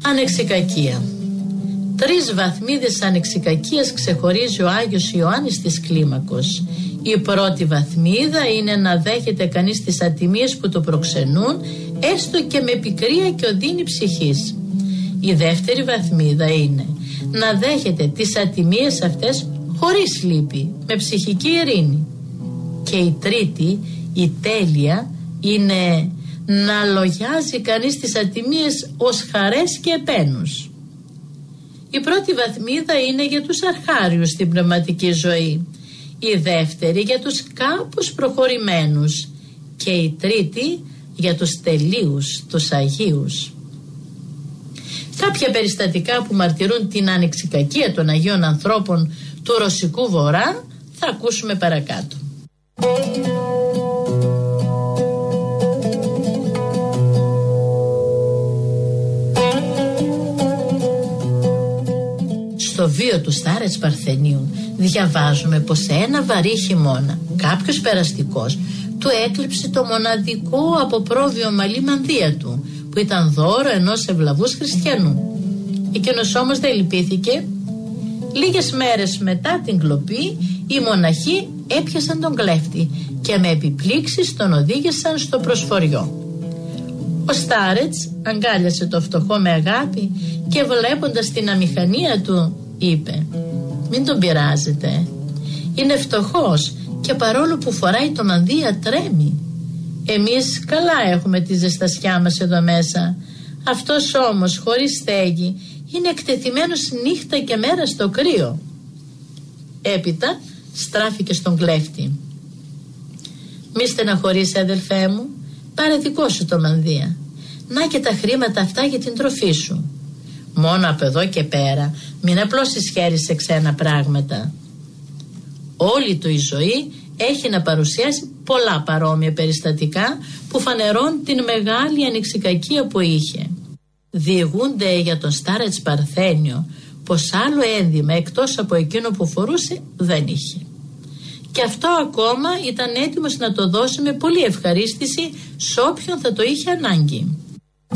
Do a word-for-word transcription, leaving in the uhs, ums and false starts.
Ανεξικακία. Τρεις βαθμίδες ανεξικακίας ξεχωρίζει ο Άγιος Ιωάννης της Κλίμακος. Η πρώτη βαθμίδα είναι να δέχεται κανείς τις ατιμίες που το προξενούν, έστω και με πικρία και οδύνη ψυχής. Η δεύτερη βαθμίδα είναι να δέχεται τις ατιμίες αυτές χωρίς λύπη, με ψυχική ειρήνη. Και η τρίτη, η τέλεια, είναι να λογιάζει κανείς τις ατιμίες ως χαρές και επένους. Η πρώτη βαθμίδα είναι για τους αρχάριους στην πνευματική ζωή, η δεύτερη για τους κάπως προχωρημένους και η τρίτη για τους τελείους, τους Αγίους. Κάποια περιστατικά που μαρτυρούν την ανεξικακία των Αγίων ανθρώπων του Ρωσικού Βορρά θα ακούσουμε παρακάτω. Στο βίο του Στάρετς Παρθενίου διαβάζουμε πως σε ένα βαρύ χειμώνα κάποιος περαστικός του έκλειψε το μοναδικό αποπρόβιο μαλλί μανδύα του, που ήταν δώρο ενός ευλαβούς χριστιανού. Εκείνος όμως δεν λυπήθηκε. Λίγες μέρες μετά την κλοπή οι μοναχοί έπιασαν τον κλέφτη και με επιπλήξεις τον οδήγησαν στο προσφοριό. Ο Στάρετς αγκάλιασε το φτωχό με αγάπη και βλέποντας την αμηχανία του είπε: «Μην τον πειράζετε, είναι φτωχός και παρόλο που φοράει το μανδύα τρέμει. Εμείς καλά έχουμε τη ζεστασιά μας εδώ μέσα. Αυτός όμως χωρίς στέγη είναι εκτεθειμένος νύχτα και μέρα στο κρύο». Έπειτα στράφηκε στον κλέφτη. «Μη στεναχωρήσει, αδελφέ μου, πάρε δικό σου το μανδύα. Να και τα χρήματα αυτά για την τροφή σου. Μόνο από εδώ και πέρα μην απλώσεις χέρι σε ξένα πράγματα». Όλη του η ζωή έχει να παρουσιάσει πολλά παρόμοια περιστατικά που φανερώνουν την μεγάλη ανεξικακία που είχε. Διηγούνται για τον Στάρετς Παρθένιο πως άλλο ένδυμα εκτός από εκείνο που φορούσε δεν είχε. Και αυτό ακόμα ήταν έτοιμος να το δώσει με πολύ ευχαρίστηση σ' όποιον θα το είχε ανάγκη.